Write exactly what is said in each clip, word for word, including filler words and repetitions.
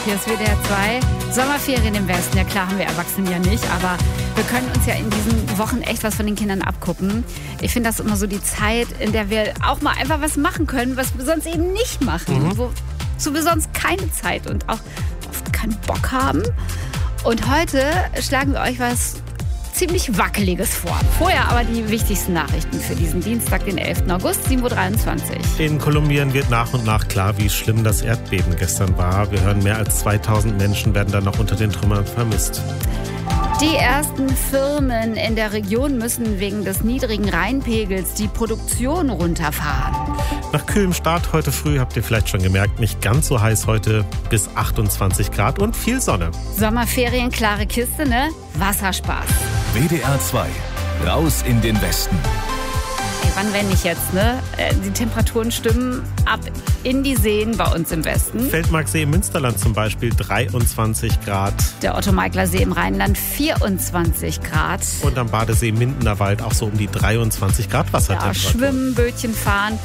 hier ist W D R zwei. Sommerferien im Westen. Ja klar, haben wir Erwachsenen ja nicht, aber wir können uns ja in diesen Wochen echt was von den Kindern abgucken. Ich finde das immer so die Zeit, in der wir auch mal einfach was machen können, was wir sonst eben nicht machen. Mhm. Wozu wir sonst keine Zeit und auch oft keinen Bock haben. Und heute schlagen wir euch was ziemlich Wackeliges vor. Vorher aber die wichtigsten Nachrichten für diesen Dienstag, den elften August, sieben Uhr dreiundzwanzig. In Kolumbien wird nach und nach klar, wie schlimm das Erdbeben gestern war. Wir hören, mehr als zweitausend Menschen werden dann noch unter den Trümmern vermisst. Die ersten Firmen in der Region müssen wegen des niedrigen Rheinpegels die Produktion runterfahren. Nach kühlem Start heute früh, habt ihr vielleicht schon gemerkt, nicht ganz so heiß heute, bis achtundzwanzig Grad und viel Sonne. Sommerferien, klare Kiste, ne? Wasserspaß. W D R zwei, raus in den Westen. Ey, wann wenn nicht jetzt, ne? Die Temperaturen stimmen ab in die Seen bei uns im Westen. Feldmarksee im Münsterland zum Beispiel dreiundzwanzig Grad. Der Otto-Meikler-See im Rheinland vierundzwanzig Grad. Und am Badesee im Mindener Wald auch so um die dreiundzwanzig Grad Wassertemperatur. Ja, schwimmen, Bötchen fahren,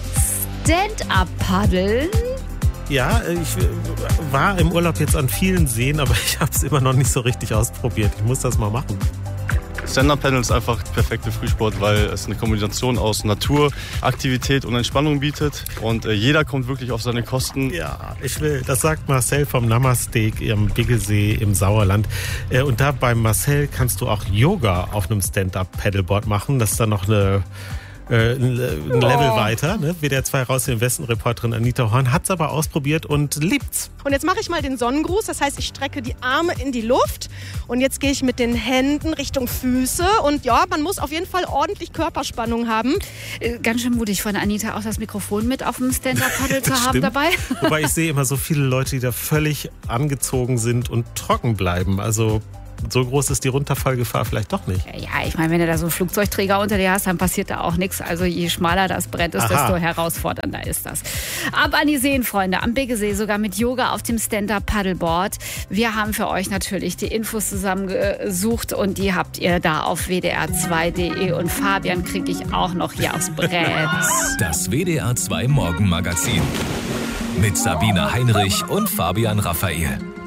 Stand-up paddeln. Ja, ich war im Urlaub jetzt an vielen Seen, aber ich habe es immer noch nicht so richtig ausprobiert. Ich muss das mal machen. Stand-Up-Paddle ist einfach perfekte Frühsport, weil es eine Kombination aus Natur, Aktivität und Entspannung bietet. Und äh, jeder kommt wirklich auf seine Kosten. Ja, ich will. Das sagt Marcel vom Namaste am Biggesee im Sauerland. Äh, und da bei Marcel kannst du auch Yoga auf einem Stand-Up-Paddleboard machen. Das ist dann noch eine... ein Level oh. weiter. Ne? W D R zwei raus in den Westen, Reporterin Anita Horn hat es aber ausprobiert und liebt's. Und jetzt mache ich mal den Sonnengruß, das heißt, ich strecke die Arme in die Luft und jetzt gehe ich mit den Händen Richtung Füße und ja, man muss auf jeden Fall ordentlich Körperspannung haben. Ganz schön mutig von Anita, auch das Mikrofon mit auf dem Stand-Up-Paddle zu haben stimmt. dabei. Wobei ich sehe immer so viele Leute, die da völlig angezogen sind und trocken bleiben. Also so groß ist die Runterfallgefahr vielleicht doch nicht. Ja, ich meine, wenn du da so einen Flugzeugträger unter dir hast, dann passiert da auch nichts. Also je schmaler das Brett ist, Aha. desto herausfordernder ist das. Ab an die Seen, Freunde, am Biggesee, sogar mit Yoga auf dem Stand-Up-Paddleboard. Wir haben für euch natürlich die Infos zusammengesucht und die habt ihr da auf w d r zwei punkt d e und Fabian kriege ich auch noch hier aufs Brett. Das W D R zwei Morgenmagazin mit Sabine Heinrich und Fabian Raphael.